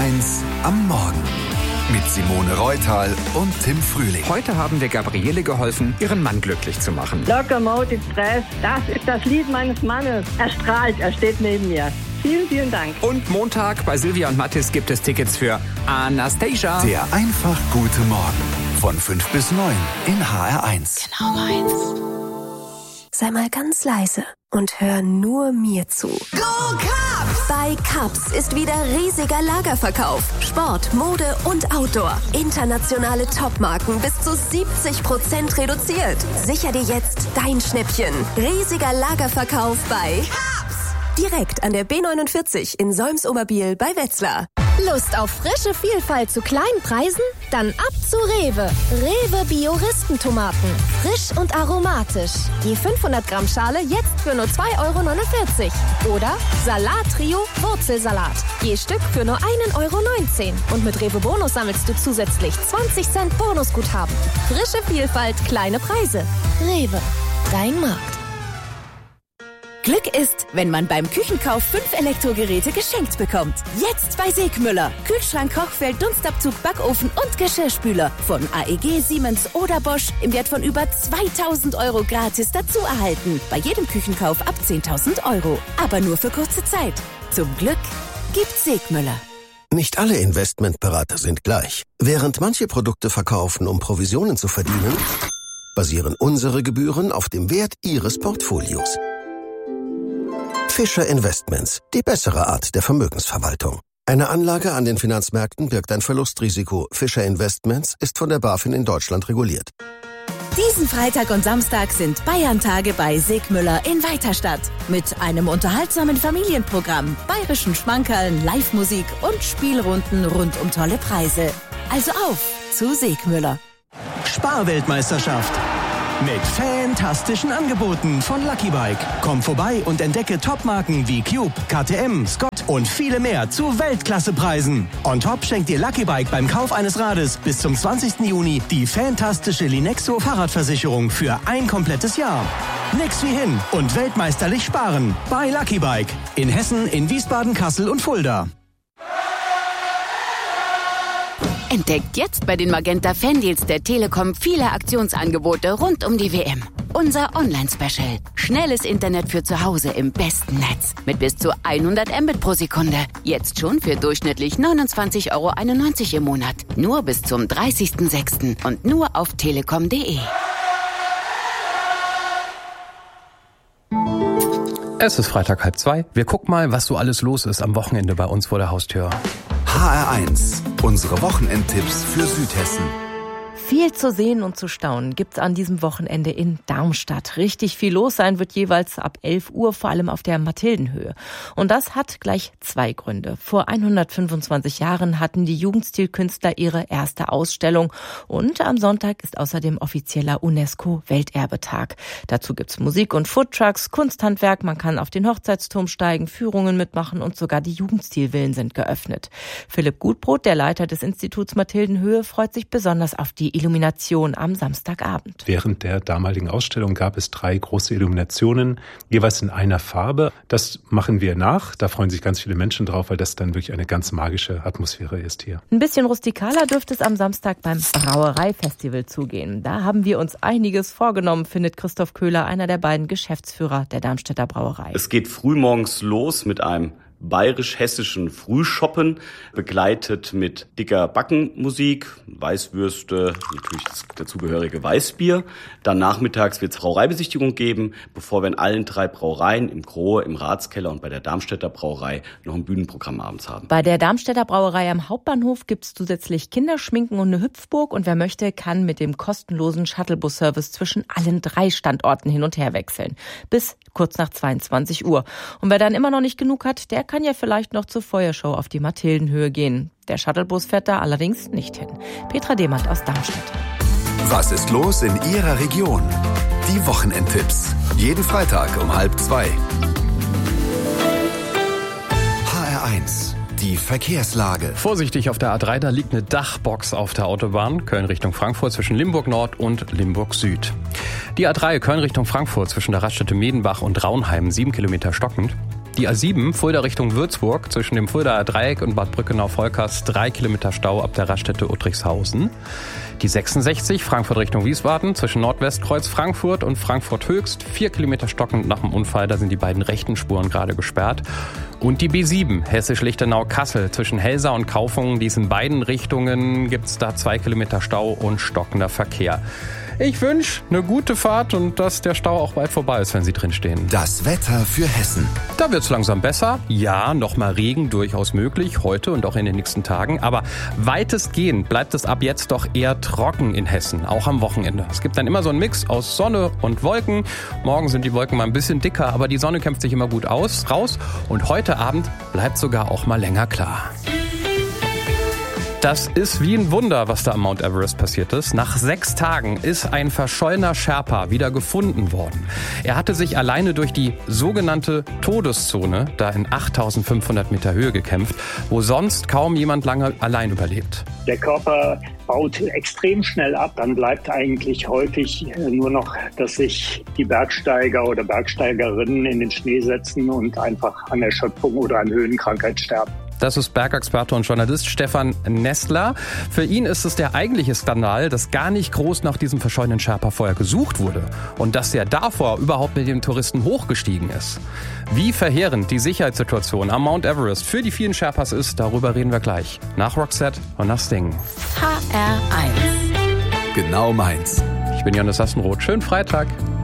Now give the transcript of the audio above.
HR1 am Morgen. Mit Simone Reutal und Tim Frühling. Heute haben wir Gabriele geholfen, ihren Mann glücklich zu machen. Locomotive Stress, das ist das Lied meines Mannes. Er strahlt, er steht neben mir. Vielen, vielen Dank. Und Montag bei Silvia und Mathis gibt es Tickets für Anastasia. Der einfach gute Morgen. Von 5 bis 9 in HR1. Genau meins. Sei mal ganz leise und hör nur mir zu. Go Cubs! Bei Cubs ist wieder riesiger Lagerverkauf. Sport, Mode und Outdoor. Internationale Topmarken bis zu 70% reduziert. Sicher dir jetzt dein Schnäppchen. Riesiger Lagerverkauf bei Cubs! Direkt an der B49 in Solms-Oberbiel bei Wetzlar. Lust auf frische Vielfalt zu kleinen Preisen? Dann ab zu Rewe. Rewe Bio-Ristentomaten. Frisch und aromatisch. Je 500 Gramm Schale jetzt für nur 2,49 €. Oder Salat-Trio Wurzelsalat. Je Stück für nur 1,19 €. Und mit Rewe Bonus sammelst du zusätzlich 20 Cent Bonusguthaben. Frische Vielfalt, kleine Preise. Rewe. Dein Markt. Glück ist, wenn man beim Küchenkauf 5 Elektrogeräte geschenkt bekommt. Jetzt bei Segmüller. Kühlschrank, Kochfeld, Dunstabzug, Backofen und Geschirrspüler. Von AEG, Siemens oder Bosch im Wert von über 2.000 € gratis dazu erhalten. Bei jedem Küchenkauf ab 10.000 €. Aber nur für kurze Zeit. Zum Glück gibt's Segmüller. Nicht alle Investmentberater sind gleich. Während manche Produkte verkaufen, um Provisionen zu verdienen, basieren unsere Gebühren auf dem Wert Ihres Portfolios. Fischer Investments, die bessere Art der Vermögensverwaltung. Eine Anlage an den Finanzmärkten birgt ein Verlustrisiko. Fischer Investments ist von der BaFin in Deutschland reguliert. Diesen Freitag und Samstag sind Bayern-Tage bei Segmüller in Weiterstadt. Mit einem unterhaltsamen Familienprogramm, bayerischen Schmankerln, Live-Musik und Spielrunden rund um tolle Preise. Also auf zu Segmüller. Sparweltmeisterschaft. Mit fantastischen Angeboten von Lucky Bike. Komm vorbei und entdecke Topmarken wie Cube, KTM, Scott und viele mehr zu Weltklassepreisen. On top schenkt dir Lucky Bike beim Kauf eines Rades bis zum 20. Juni die fantastische Linexo Fahrradversicherung für ein komplettes Jahr. Nix wie hin und weltmeisterlich sparen. Bei Lucky Bike. In Hessen, in Wiesbaden, Kassel und Fulda. Entdeckt jetzt bei den Magenta Fandeals der Telekom viele Aktionsangebote rund um die WM. Unser Online-Special. Schnelles Internet für zu Hause im besten Netz. Mit bis zu 100 Mbit pro Sekunde. Jetzt schon für durchschnittlich 29,91 € im Monat. Nur bis zum 30.06. und nur auf telekom.de. Es ist Freitag 1:30. Wir gucken mal, was so alles los ist am Wochenende bei uns vor der Haustür. HR1, unsere Wochenendtipps für Südhessen. Viel zu sehen und zu staunen gibt's an diesem Wochenende in Darmstadt. Richtig viel los sein wird jeweils ab 11 Uhr, vor allem auf der Mathildenhöhe. Und das hat gleich 2 Gründe. Vor 125 Jahren hatten die Jugendstilkünstler ihre erste Ausstellung. Und am Sonntag ist außerdem offizieller UNESCO-Welterbetag. Dazu gibt's Musik und Foodtrucks, Kunsthandwerk, man kann auf den Hochzeitsturm steigen, Führungen mitmachen und sogar die Jugendstilvillen sind geöffnet. Philipp Gutbrot, der Leiter des Instituts Mathildenhöhe, freut sich besonders auf die Illumination am Samstagabend. Während der damaligen Ausstellung gab es 3 große Illuminationen, jeweils in einer Farbe. Das machen wir nach. Da freuen sich ganz viele Menschen drauf, weil das dann wirklich eine ganz magische Atmosphäre ist hier. Ein bisschen rustikaler dürfte es am Samstag beim Brauereifestival zugehen. Da haben wir uns einiges vorgenommen, findet Christoph Köhler, einer der beiden Geschäftsführer der Darmstädter Brauerei. Es geht frühmorgens los mit einem bayerisch-hessischen Frühschoppen, begleitet mit dicker Backenmusik, Weißwürste, natürlich das dazugehörige Weißbier. Dann nachmittags wird es Brauereibesichtigung geben, bevor wir in allen 3 Brauereien, im Grohe, im Ratskeller und bei der Darmstädter Brauerei noch ein Bühnenprogramm abends haben. Bei der Darmstädter Brauerei am Hauptbahnhof gibt es zusätzlich Kinderschminken und eine Hüpfburg. Und wer möchte, kann mit dem kostenlosen Shuttlebus-Service zwischen allen 3 Standorten hin und her wechseln. Bis kurz nach 22 Uhr. Und wer dann immer noch nicht genug hat, der kann ja vielleicht noch zur Feuershow auf die Mathildenhöhe gehen. Der Shuttlebus fährt da allerdings nicht hin. Petra Demand aus Darmstadt. Was ist los in Ihrer Region? Die Wochenendtipps. Jeden Freitag um 1:30. HR1. Die Verkehrslage. Vorsichtig auf der A3, da liegt eine Dachbox auf der Autobahn. Köln Richtung Frankfurt zwischen Limburg Nord und Limburg Süd. Die A3 Köln Richtung Frankfurt zwischen der Raststätte Medenbach und Raunheim 7 Kilometer stockend. Die A7 Fulda Richtung Würzburg zwischen dem Fuldaer Dreieck und Bad Brückenau-Volkers 3 Kilometer Stau ab der Raststätte Uttrichshausen. Die 66 Frankfurt Richtung Wiesbaden zwischen Nordwestkreuz Frankfurt und Frankfurt Höchst 4 Kilometer stockend nach dem Unfall. Da sind die beiden rechten Spuren gerade gesperrt. Und die B7 Hessisch-Lichtenau-Kassel zwischen Helsa und Kaufungen. In beiden Richtungen gibt es da 2 Kilometer Stau und stockender Verkehr. Ich wünsche eine gute Fahrt und dass der Stau auch bald vorbei ist, wenn Sie drinstehen. Das Wetter für Hessen. Da wird's langsam besser. Ja, nochmal Regen durchaus möglich, heute und auch in den nächsten Tagen. Aber weitestgehend bleibt es ab jetzt doch eher trocken in Hessen, auch am Wochenende. Es gibt dann immer so einen Mix aus Sonne und Wolken. Morgen sind die Wolken mal ein bisschen dicker, aber die Sonne kämpft sich immer gut raus. Und heute Abend bleibt sogar auch mal länger klar. Das ist wie ein Wunder, was da am Mount Everest passiert ist. Nach 6 Tagen ist ein verschollener Sherpa wieder gefunden worden. Er hatte sich alleine durch die sogenannte Todeszone, da in 8500 Meter Höhe gekämpft, wo sonst kaum jemand lange allein überlebt. Der Körper baut extrem schnell ab. Dann bleibt eigentlich häufig nur noch, dass sich die Bergsteiger oder Bergsteigerinnen in den Schnee setzen und einfach an Erschöpfung oder an Höhenkrankheit sterben. Das ist Bergexperte und Journalist Stefan Nestler. Für ihn ist es der eigentliche Skandal, dass gar nicht groß nach diesem verschollenen Sherpa vorher gesucht wurde und dass er davor überhaupt mit den Touristen hochgestiegen ist. Wie verheerend die Sicherheitssituation am Mount Everest für die vielen Sherpas ist, darüber reden wir gleich. Nach Roxette und nach Sting. HR1. Genau meins. Ich bin Johannes Sassenroth. Schönen Freitag.